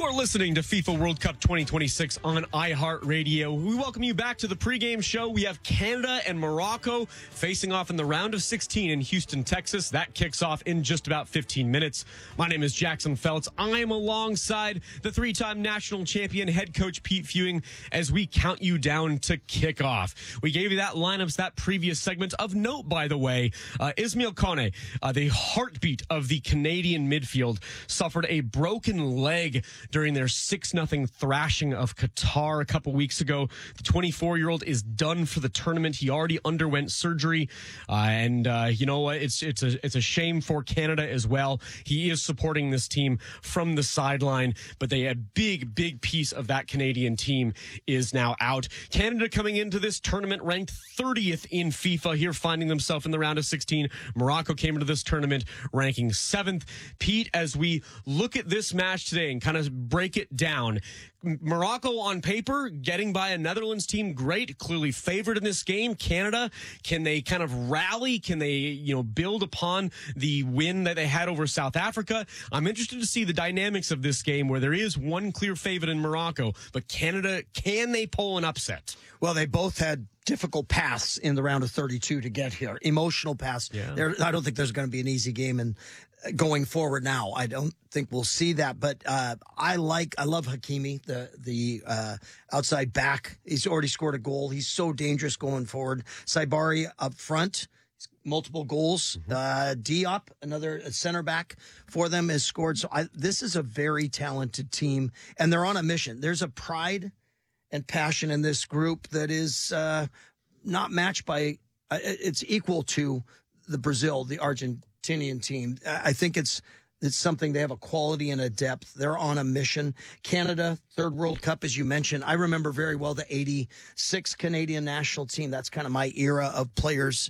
are listening to FIFA World Cup 2026 on iHeartRadio. We welcome you back to the pregame show. We have Canada and Morocco facing off in the round of 16 in Houston, Texas. That kicks off in just about 15 minutes. My name is Jackson Feltz. I am alongside the three-time national champion head coach Pete Fewing as we count you down to kickoff. We gave you that lineups, that previous segment. Of note, by the way, Ismail Kone, the heartbeat of the Canadian midfield, suffered a broken leg during their 6-0 thrashing of Qatar a couple weeks ago. The 24-year-old is done for the tournament. He already underwent surgery, and you know what? It's a shame for Canada as well. He is supporting this team from the sideline, but a big piece of that Canadian team is now out. Canada coming into this tournament ranked 30th in FIFA here, finding themselves in the round of 16. Morocco came into this tournament ranking 7th. Pete, as we look at this match today and kind of break it down, Morocco on paper getting by a Netherlands team, great, clearly favored in this game. Canada, can they kind of rally? Can they, build upon the win that they had over South Africa? I'm interested to see the dynamics of this game where there is one clear favorite in Morocco, but Canada, can they pull an upset? Well, they both had difficult paths in the round of 32 to get here. Emotional paths. Yeah. I don't think there's going to be an easy game, and going forward now, I don't think we'll see that. But I love Hakimi, the outside back. He's already scored a goal. He's so dangerous going forward. Saibari up front, multiple goals. Diop, another center back for them, has scored. So this is a very talented team, and they're on a mission. There's a pride and passion in this group that is not matched by. It's equal to the Argentinian team. I think it's something. They have a quality and a depth. They're on a mission. Canada, third World Cup, as you mentioned. I remember very well the 86 Canadian national team. That's kind of my era of players.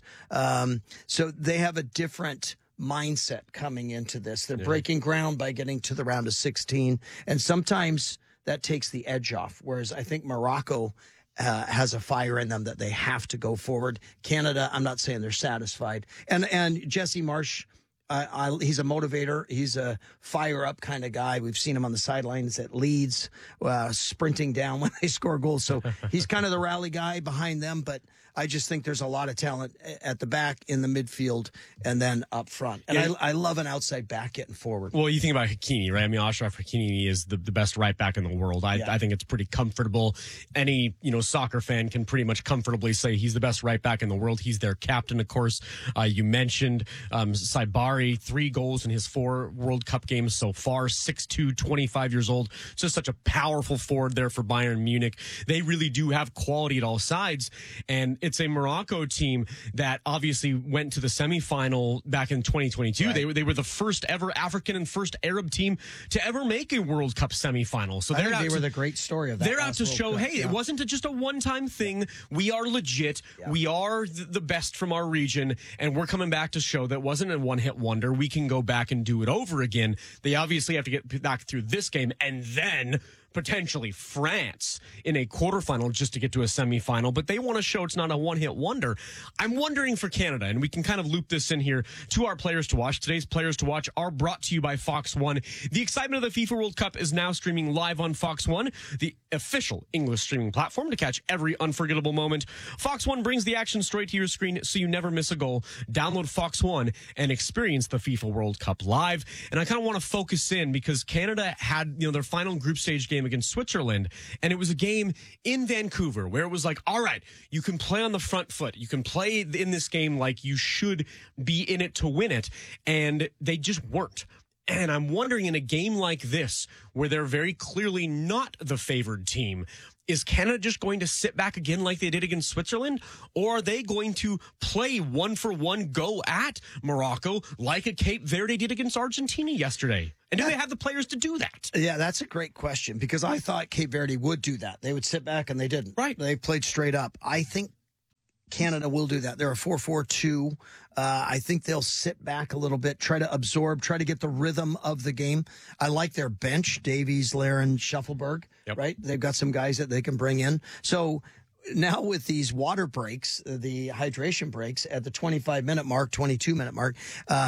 So they have a different mindset coming into this. They're breaking ground by getting to the round of 16. And sometimes that takes the edge off, whereas I think Morocco has a fire in them that they have to go forward. Canada, I'm not saying they're satisfied. And Jesse Marsh, he's a motivator. He's a fire-up kind of guy. We've seen him on the sidelines at Leeds, sprinting down when they score goals. So he's kind of the rally guy behind them, but I just think there's a lot of talent at the back, in the midfield, and then up front. And I love an outside back getting forward. Well, you think about Hakimi, right? I mean, Achraf Hakimi is the best right back in the world. I think it's pretty comfortable. Any, soccer fan can pretty much comfortably say he's the best right back in the world. He's their captain, of course. You mentioned Saibari, 3 goals in his 4 World Cup games so far, 6'2", 25 years old. Just such a powerful forward there for Bayern Munich. They really do have quality at all sides, and it's a Morocco team that obviously went to the semifinal back in 2022. Right. They were the first ever African and first Arab team to ever make a World Cup semifinal. So they were the great story of that. They're out to show, it wasn't just a one-time thing. We are legit. Yeah. We are the best from our region, and we're coming back to show that wasn't a one-hit wonder. We can go back and do it over again. They obviously have to get back through this game and then potentially France in a quarterfinal just to get to a semifinal, but they want to show it's not a one-hit wonder. I'm wondering for Canada, and we can kind of loop this in here to our players to watch. Today's players to watch are brought to you by Fox One. The excitement of the FIFA World Cup is now streaming live on Fox One, the official English streaming platform to catch every unforgettable moment. Fox One brings the action straight to your screen so you never miss a goal. Download Fox One and experience the FIFA World Cup live. And I kind of want to focus in because Canada had, their final group stage game against Switzerland, and it was a game in Vancouver where it was like, all right, you can play on the front foot, you can play in this game like you should be in it to win it, and they just weren't. And I'm wondering, in a game like this where they're very clearly not the favored team, is Canada just going to sit back again like they did against Switzerland? Or are they going to play one-for-one, go at Morocco like a Cape Verde did against Argentina yesterday? And do they have the players to do that? Yeah, that's a great question, because I thought Cape Verde would do that. They would sit back, and they didn't. Right. They played straight up. I think Canada will do that. They're a 4-4-2. I think they'll sit back a little bit, try to absorb, try to get the rhythm of the game. I like their bench, Davies, Larin, Shuffleberg, right? They've got some guys that they can bring in. So now with these water breaks, the hydration breaks at the 25-minute mark, 22-minute mark,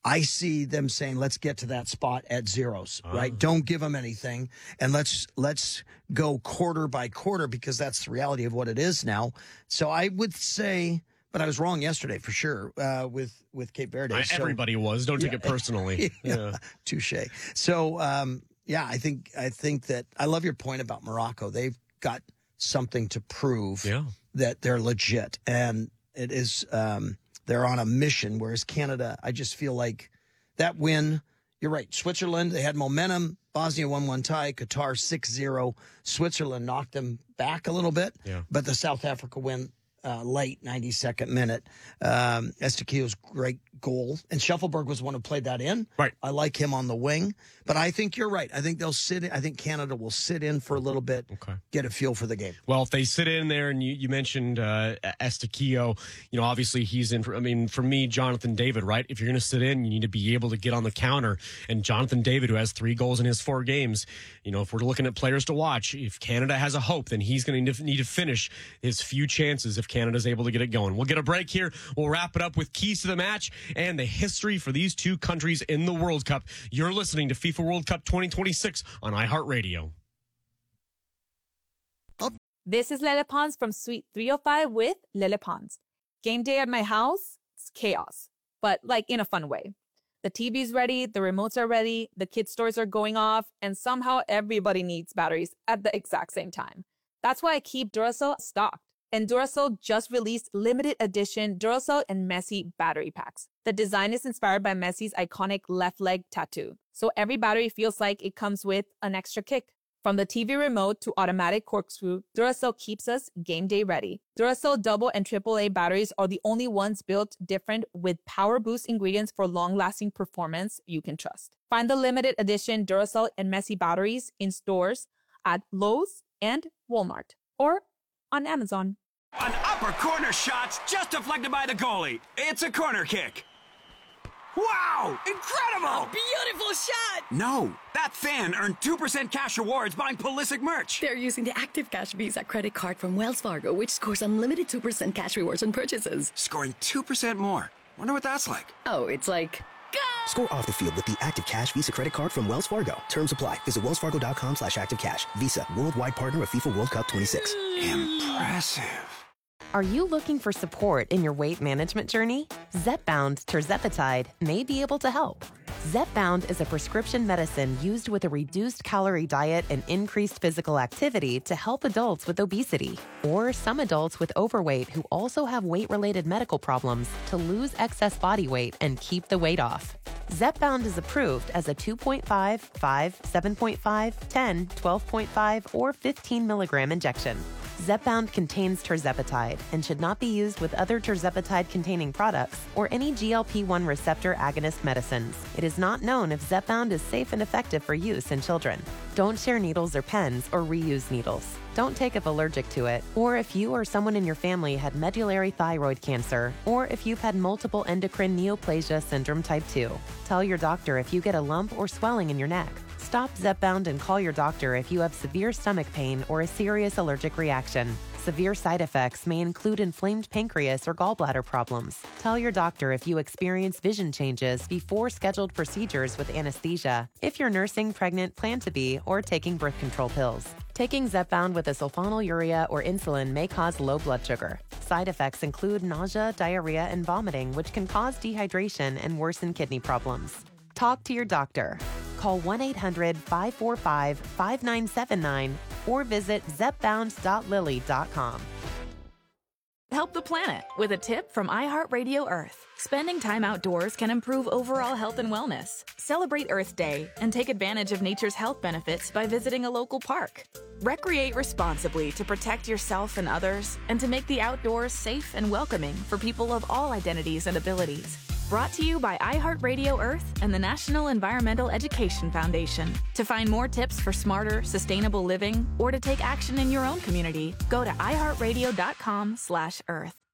I see them saying, let's get to that spot at zeros, right? Don't give them anything. And let's go quarter by quarter, because that's the reality of what it is now. So I would say, but I was wrong yesterday for sure with Cape Verde. Everybody was. Don't take it personally. Yeah. Touche. So, I think that I love your point about Morocco. They've got something to prove that they're legit. And it is... they're on a mission, whereas Canada, I just feel like that win, you're right, Switzerland, they had momentum. Bosnia 1-1 tie, Qatar 6-0. Switzerland knocked them back a little bit, but the South Africa win late, 92nd minute. Estequio's great goal. And Shuffleberg was the one who played that in. Right. I like him on the wing. But I think you're right. I think they'll sit in. I think Canada will sit in for a little bit, get a feel for the game. Well, if they sit in there, and you mentioned Estequio, obviously he's in. For me, Jonathan David, right? If you're going to sit in, you need to be able to get on the counter. And Jonathan David, who has 3 goals in his 4 games, if we're looking at players to watch, if Canada has a hope, then he's going to need to finish his few chances if Canada's able to get it going. We'll get a break here. We'll wrap it up with keys to the match and the history for these 2 countries in the World Cup. You're listening to FIFA World Cup 2026 on iHeartRadio. This is Lele Pons from Suite 305 with Lele Pons. Game day at my house, it's chaos, but like in a fun way. The TV's ready, the remotes are ready, the kids' toys are going off, and somehow everybody needs batteries at the exact same time. That's why I keep Duracell stocked. And Duracell just released limited edition Duracell and Messi battery packs. The design is inspired by Messi's iconic left leg tattoo, so every battery feels like it comes with an extra kick. From the TV remote to automatic corkscrew, Duracell keeps us game day ready. Duracell double and AAA batteries are the only ones built different with power boost ingredients for long-lasting performance you can trust. Find the limited edition Duracell and Messi batteries in stores at Lowe's and Walmart or on Amazon. An upper corner shot's just deflected by the goalie. It's a corner kick. Wow! Incredible! Beautiful shot! No, that fan earned 2% cash rewards buying Pulisic merch. They're using the Active Cash Visa credit card from Wells Fargo, which scores unlimited 2% cash rewards on purchases. Scoring 2% more. Wonder what that's like. Oh, it's like... Go! Score off the field with the Active Cash Visa credit card from Wells Fargo. Terms apply. Visit wellsfargo.com/activecash. Visa, worldwide partner of FIFA World Cup 26. Impressive. Are you looking for support in your weight management journey? Zepbound tirzepatide may be able to help. Zepbound is a prescription medicine used with a reduced calorie diet and increased physical activity to help adults with obesity or some adults with overweight who also have weight-related medical problems to lose excess body weight and keep the weight off. Zepbound is approved as a 2.5, 5, 7.5, 10, 12.5, or 15 milligram injection. Zepbound contains tirzepatide and should not be used with other tirzepatide-containing products or any GLP-1 receptor agonist medicines. It is not known if Zepbound is safe and effective for use in children. Don't share needles or pens or reuse needles. Don't take if allergic to it, or if you or someone in your family had medullary thyroid cancer, or if you've had multiple endocrine neoplasia syndrome type 2. Tell your doctor if you get a lump or swelling in your neck. Stop Zepbound and call your doctor if you have severe stomach pain or a serious allergic reaction. Severe side effects may include inflamed pancreas or gallbladder problems. Tell your doctor if you experience vision changes before scheduled procedures with anesthesia, if you're nursing, pregnant, plan to be, or taking birth control pills. Taking Zepbound with a sulfonylurea or insulin may cause low blood sugar. Side effects include nausea, diarrhea, and vomiting, which can cause dehydration and worsen kidney problems. Talk to your doctor. Call 1-800-545-5979 or visit zepbound.lily.com. Help the planet with a tip from iHeartRadio Earth. Spending time outdoors can improve overall health and wellness. Celebrate Earth Day and take advantage of nature's health benefits by visiting a local park. Recreate responsibly to protect yourself and others and to make the outdoors safe and welcoming for people of all identities and abilities. Brought to you by iHeartRadio Earth and the National Environmental Education Foundation. To find more tips for smarter, sustainable living or to take action in your own community, go to iHeartRadio.com/Earth.